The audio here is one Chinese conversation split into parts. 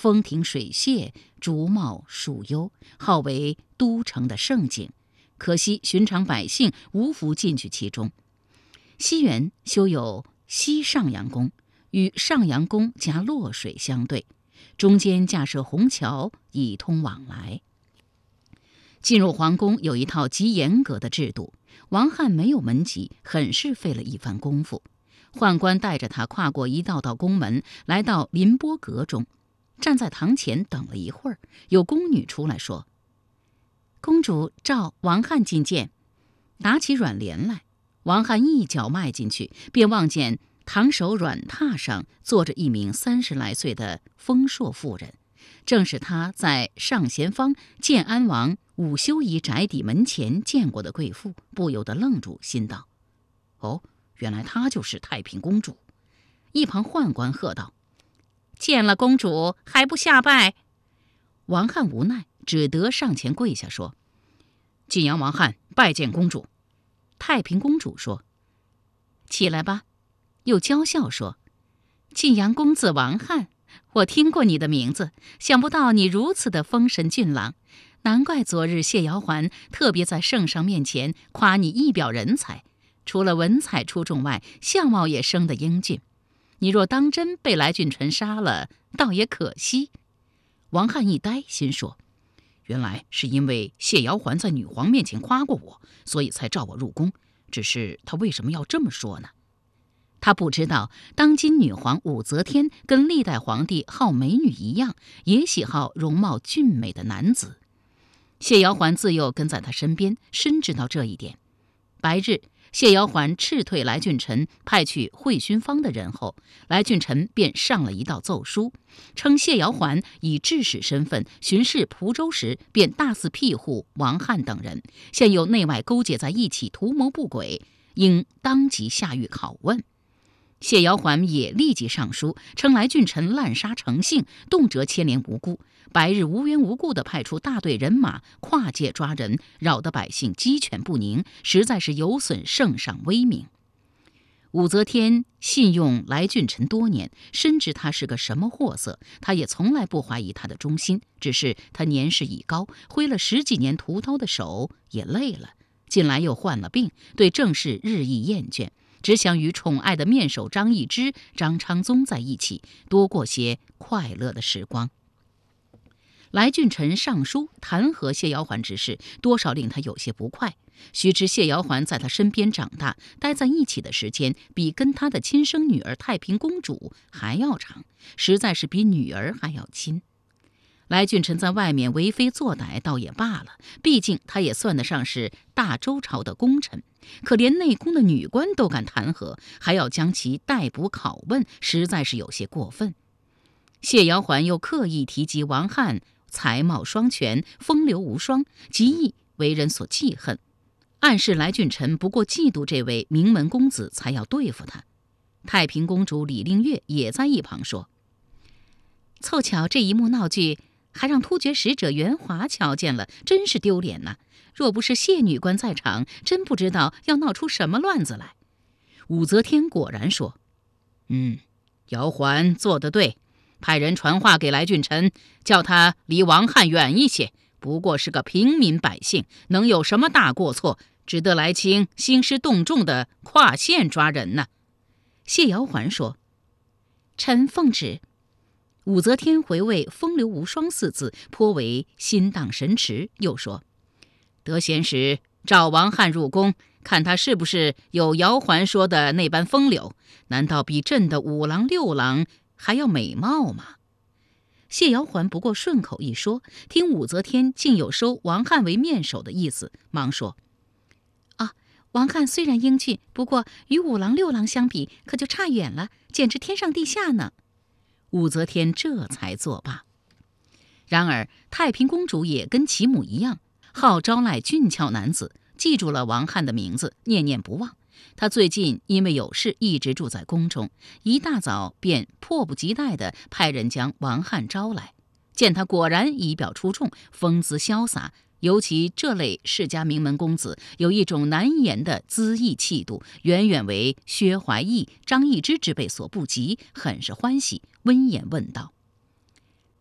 风亭水榭，竹茂树幽，号为都城的胜景。可惜寻常百姓无福进去其中。西园修有西上阳宫，与上阳宫夹洛水相对，中间架设虹桥以通往来。进入皇宫有一套极严格的制度，王翰没有门籍，很是费了一番功夫。宦官带着他跨过一道道宫门，来到临波阁中，站在堂前等了一会儿，有宫女出来说：“公主召王翰觐见。”打起软帘来，王翰一脚迈进去，便望见堂首软榻上坐着一名30来岁的丰硕妇人，正是他在上贤坊建安王武修仪宅邸门前见过的贵妇，不由得愣住，心道：“哦，原来她就是太平公主。”一旁宦官喝道：“见了公主还不下拜？”王翰无奈，只得上前跪下说：“晋阳王翰拜见公主。”太平公主说：“起来吧。”又娇笑说：“晋阳公子王翰，我听过你的名字，想不到你如此的风神俊朗，难怪昨日谢瑶环特别在圣上面前夸你一表人才，除了文采出众外，相貌也生得英俊。你若当真被来俊臣杀了，倒也可惜。”王翰一呆，心说：原来是因为谢瑶环在女皇面前夸过我，所以才召我入宫。只是他为什么要这么说呢？他不知道，当今女皇武则天跟历代皇帝好美女一样，也喜好容貌俊美的男子。谢瑶环自幼跟在他身边，深知道这一点。白日，谢瑶环斥退来俊臣派去会勋坊的人后，来俊臣便上了一道奏书，称谢瑶环以制使身份巡视蒲州时，便大肆庇护王翰等人，现有内外勾结在一起，图谋不轨，应当即下狱拷问。谢瑶环也立即上书，称来俊臣滥杀成性，动辄牵连无辜，白日无缘无故地派出大队人马跨界抓人，扰得百姓鸡犬不宁，实在是有损圣上威名。武则天信用来俊臣多年，深知他是个什么货色，他也从来不怀疑他的忠心，只是他年事已高，挥了10几年屠刀的手也累了，近来又患了病，对政事日益厌倦，只想与宠爱的面首张易之、张昌宗在一起，多过些快乐的时光。来俊臣上书弹劾谢瑶环之事，多少令他有些不快。须知谢瑶环在他身边长大，待在一起的时间比跟他的亲生女儿太平公主还要长，实在是比女儿还要亲。来俊臣在外面为非作歹倒也罢了，毕竟他也算得上是大周朝的功臣，可连内宫的女官都敢弹劾，还要将其逮捕拷问，实在是有些过分。谢瑶环又刻意提及王翰才貌双全，风流无双，极易为人所记恨，暗示来俊臣不过嫉妒这位名门公子，才要对付他。太平公主李令月也在一旁说：凑巧这一幕闹剧还让突厥使者袁华瞧见了，真是丢脸呐！若不是谢女官在场，真不知道要闹出什么乱子来。武则天果然说：瑶环做得对，派人传话给来俊臣，叫他离王翰远一些，不过是个平民百姓，能有什么大过错，值得来卿兴师动众的跨县抓人呢？谢瑶环说：臣奉旨。武则天回味风流无双4字，颇为心荡神驰，又说：得闲时召王翰入宫，看他是不是有瑶环说的那般风流，难道比朕的5郎6郎还要美貌吗？谢瑶环不过顺口一说，听武则天竟有收王翰为面首的意思，忙说：王翰虽然英俊，不过与5郎6郎相比，可就差远了，简直天上地下呢。武则天这才作罢。然而太平公主也跟其母一样，好招揽俊俏男子，记住了王翰的名字，念念不忘。她最近因为有事一直住在宫中，一大早便迫不及待地派人将王翰招来。见他果然仪表出众，风姿潇洒，尤其这类世家名门公子，有一种难言的恣意气度，远远为薛怀义、张易之之辈所不及，很是欢喜，温言问道：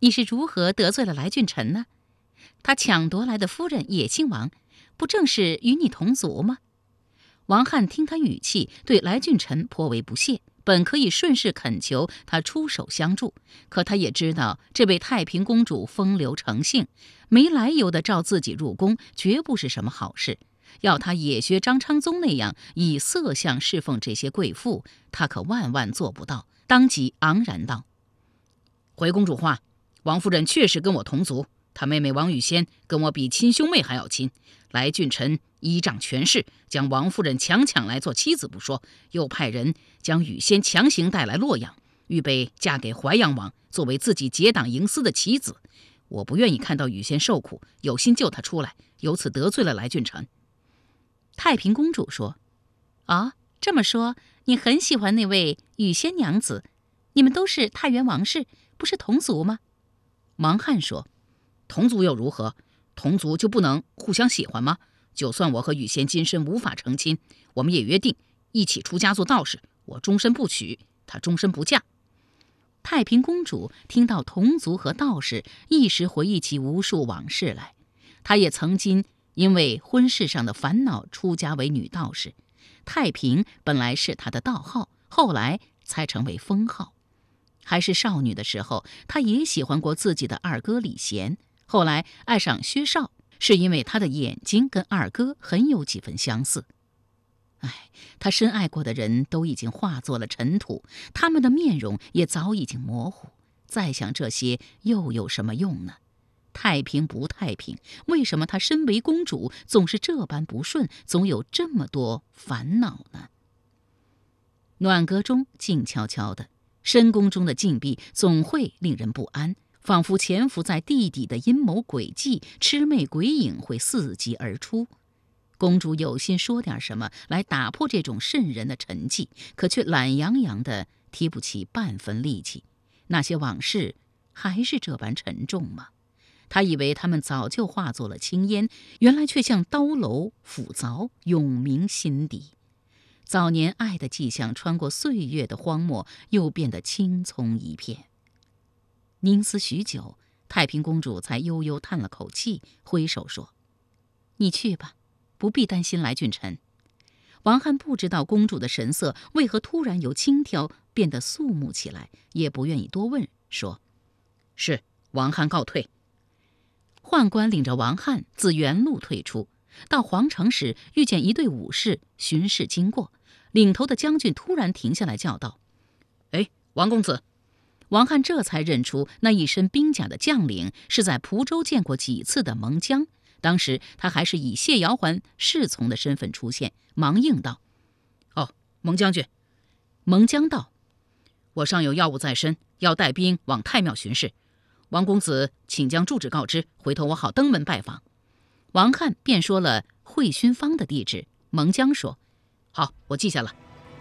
你是如何得罪了来俊臣呢？他抢夺来的夫人也姓王，不正是与你同族吗？”王翰听他语气，对来俊臣颇为不屑，本可以顺势恳求他出手相助，可他也知道这位太平公主风流成性，没来由的召自己入宫，绝不是什么好事。要他也学张昌宗那样以色相侍奉这些贵妇，他可万万做不到。当即昂然道：“回公主话，王夫人确实跟我同族，她妹妹王语仙跟我比亲兄妹还要亲。来俊臣依仗权势，将王夫人强抢来做妻子不说，又派人将语仙强行带来洛阳，预备嫁给淮阳王，作为自己结党营私的棋子。我不愿意看到语仙受苦，有心救她出来，由此得罪了来俊臣。”太平公主说：“啊，这么说，你很喜欢那位语仙娘子？你们都是太原王氏，不是同族吗？”王翰说：“同族又如何？同族就不能互相喜欢吗？就算我和语仙今生无法成亲，我们也约定一起出家做道士，我终身不娶，她终身不嫁。”太平公主听到同族和道士，一时回忆起无数往事来。她也曾经因为婚事上的烦恼出家为女道士，太平本来是她的道号，后来才成为封号。还是少女的时候，她也喜欢过自己的二哥李贤，后来爱上薛绍，是因为他的眼睛跟二哥很有几分相似。他深爱过的人都已经化作了尘土，他们的面容也早已经模糊，再想这些又有什么用呢？太平不太平，为什么她身为公主总是这般不顺，总有这么多烦恼呢？暖阁中静悄悄的，深宫中的禁闭总会令人不安，仿佛潜伏在地底的阴谋诡计、魑魅鬼影会伺机而出。公主有心说点什么来打破这种瘆人的沉寂，可却懒洋洋的提不起半分力气。那些往事还是这般沉重吗？她以为他们早就化作了青烟，原来却像刀楼斧凿，永铭心底。早年爱的迹象穿过岁月的荒漠，又变得青葱一片。凝思许久，太平公主才悠悠叹了口气，挥手说：“你去吧，不必担心来俊臣。”王翰不知道公主的神色为何突然由轻佻变得肃穆起来，也不愿意多问，说：“是，王翰告退。”宦官领着王翰自原路退出，到皇城时遇见一队武士巡视经过，领头的将军突然停下来叫道：“哎，王公子！”王翰这才认出那一身兵甲的将领是在蒲州见过几次的蒙江，当时他还是以谢瑶环侍从的身份出现，忙应道：“哦，蒙将军。”蒙江道：“我尚有要务在身，要带兵往太庙巡视。王公子请将住址告知，回头我好登门拜访。”王翰便说了会勋坊的地址。蒙江说：“好，我记下了。”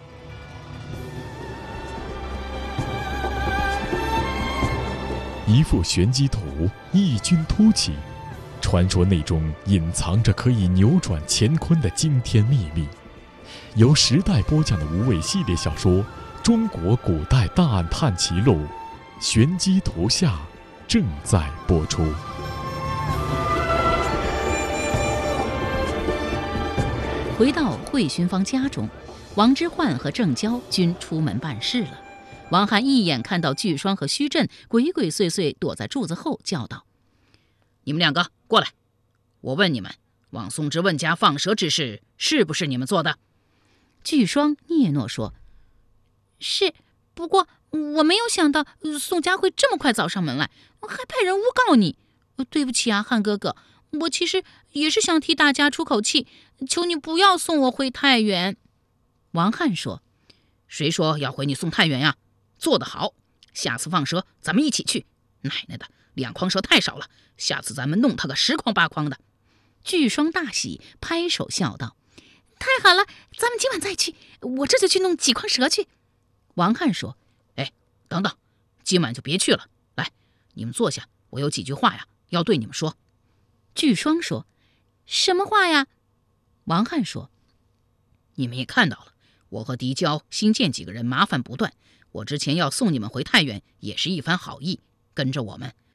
一幅玄机图，异军突起，传说内中隐藏着可以扭转乾坤的惊天秘密。由时代播讲的无畏系列小说《中国古代大案探奇录》，玄机图下正在播出。 回到会勋坊家中，王之涣和郑娇均出门办事了。王翰一眼看到巨双和虚震鬼鬼祟祟躲在柱子后，叫道：“你们两个过来！我问你们，王宋之问家放蛇之事是不是你们做的？”巨双嗫嚅说：“是，不过我没有想到宋家会这么快找上门来，还派人诬告你。对不起啊，汉哥哥，我其实也是想替大家出口气，求你不要送我回太原。”王翰说：“谁说要回你送太原呀？做得好，下次放蛇咱们一起去。奶奶的，2筐蛇太少了，下次咱们弄他个10筐8筐的。”巨双大喜，拍手笑道：“太好了，咱们今晚再去，我这就去弄几筐蛇去。”王翰说：“哎，等等，今晚就别去了，来，你们坐下，我有几句话呀要对你们说。”巨双说：“什么话呀？”王翰说：“你们也看到了，我和狄娇新见几个人麻烦不断，我之前要送你们回太原也是一番好意，跟着我们，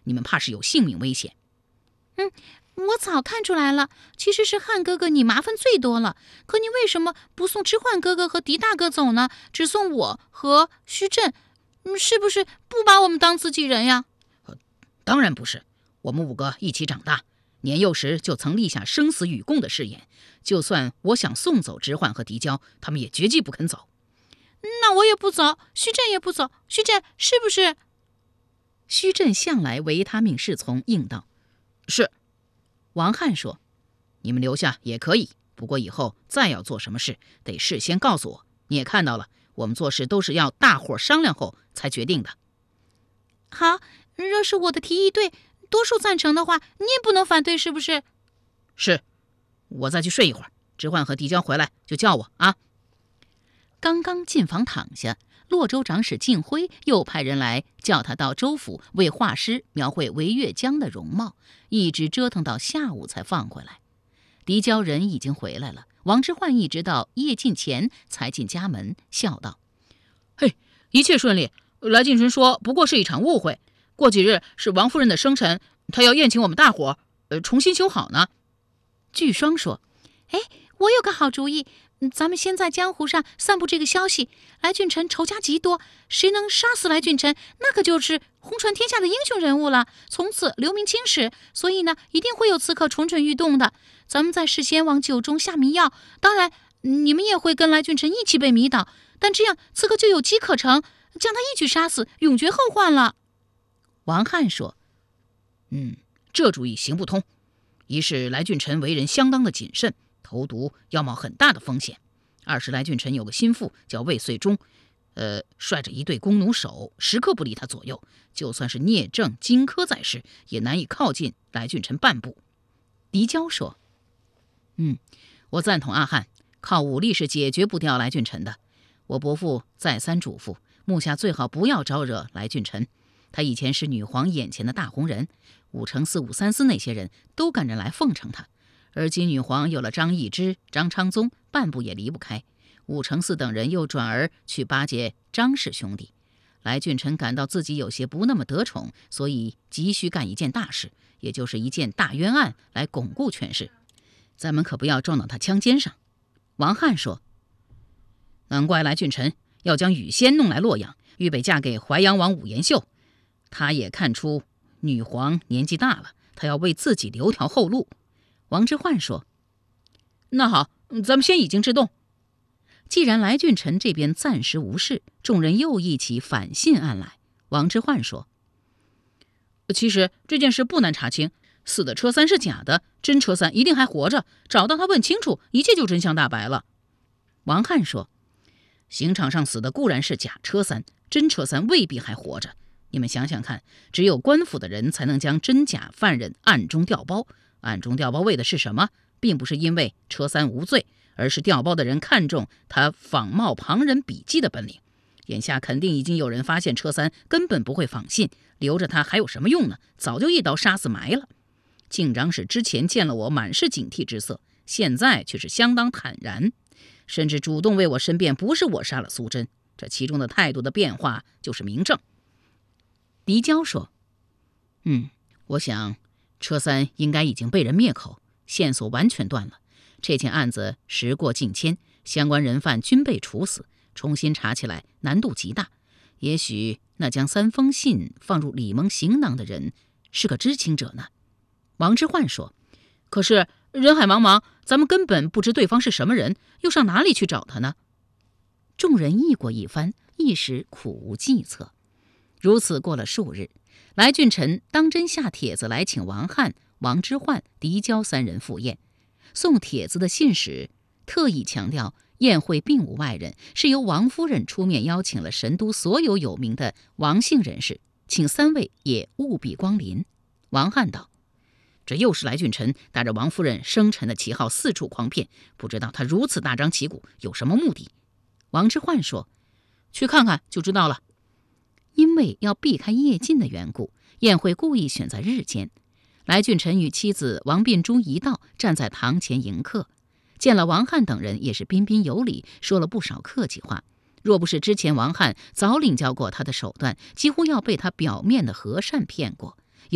你们怕是有性命危险。 我早看出来了，其实是汉哥哥你麻烦最多了。可你为什么不送知焕哥哥和狄大哥走呢？只送我和徐振，是不是不把我们当自己人呀？ 当然不是，我们5个一起长大，年幼时就曾立下生死与共的誓言。就算我想送走知焕和狄娇，他们也绝技不肯走。 那我也不走，徐振也不走。徐振是不是？ 徐振向来唯他命是从，应道：是。王翰说：你们留下也可以，不过以后再要做什么事，得事先告诉我。你也看到了，我们做事都是要大伙商量后才决定的。 好，若是我的提议对，多数赞成的话，你也不能反对，是不是？ 是。我再去睡一会儿，知焕和狄娇回来就叫我啊。 刚刚进房躺下，洛州长史敬辉又派人来叫他到州府为画师描绘维越江的容貌，一直折腾到下午才放回来。狄娇人已经回来了，王之涣一直到夜尽前才进家门，笑道： 嘿，一切顺利。来敬臣说不过是一场误会，过几日是王夫人的生辰，他要宴请我们大伙重新修好呢。 巨双说：我有个好主意，咱们先在江湖上散布这个消息，来俊臣仇家极多，谁能杀死来俊臣，那可就是红传天下的英雄人物了，从此留名青史。所以呢，一定会有刺客蠢蠢欲动的。咱们在事先往酒中下迷药，当然你们也会跟来俊臣一起被迷倒，但这样刺客就有机可乘，将他一举杀死，永绝后患了。 王翰说：这主意行不通。一是来俊臣为人相当的谨慎，投毒要冒很大的风险；二是来俊臣有个心腹叫魏遂忠，率着一队弓弩手，时刻不离他左右，就算是聂政、荆轲在世，也难以靠近来俊臣半步。狄娇说：我赞同阿翰，靠武力是解决不掉来俊臣的。我伯父再三嘱咐，目下最好不要招惹来俊臣。他以前是女皇眼前的大红人，5乘4、5三司那些人都赶着来奉承他。而今女皇有了张易之、张昌宗，半步也离不开。5乘4等人又转而去巴结张氏兄弟。来俊臣感到自己有些不那么得宠，所以急需干一件大事，也就是一件大冤案，来巩固权势。咱们可不要撞到他枪尖上。王翰说：难怪来俊臣要将雨仙弄来洛阳，预备嫁给淮阳王武延秀。他也看出女皇年纪大了，他要为自己留条后路。王之涣说：那好，咱们先以静制动。既然来俊臣这边暂时无事，众人又一起反信案来。王之涣说：其实这件事不难查清，死的车三是假的，真车三一定还活着，找到他问清楚，一切就真相大白了。王翰说：刑场上死的固然是假车三，真车三未必还活着。你们想想看，只有官府的人才能将真假犯人暗中调包。暗中调包为的是什么？并不是因为车三无罪，而是调包的人看重他仿冒旁人笔迹的本领。眼下肯定已经有人发现车三根本不会仿信，留着他还有什么用呢？早就一刀杀死埋了。敬长史之前见了我满是警惕之色，现在却是相当坦然，甚至主动为我申辩不是我杀了苏珍。这其中的态度的变化就是明证。狄娇说：我想车三应该已经被人灭口，线索完全断了。这件案子时过境迁，相关人犯均被处死，重新查起来难度极大。也许那将3封信放入李蒙行囊的人是个知情者呢。王之涣说：可是人海茫茫，咱们根本不知对方是什么人，又上哪里去找他呢？众人议过一番，一时苦无计策。如此过了数日，来俊臣当真下帖子来请王翰、王之涣、狄娇3人赴宴。送帖子的信使特意强调，宴会并无外人，是由王夫人出面邀请了神都所有有名的王姓人士，请3位也务必光临。王翰道：这又是来俊臣打着王夫人生辰的旗号四处诓骗，不知道他如此大张旗鼓有什么目的。王之涣说：去看看就知道了。因为要避开夜禁的缘故，宴会故意选在日间。来俊臣与妻子王秉珠一道站在堂前迎客，见了王翰等人也是彬彬有礼，说了不少客气话。若不是之前王翰早领教过他的手段，几乎要被他表面的和善骗过。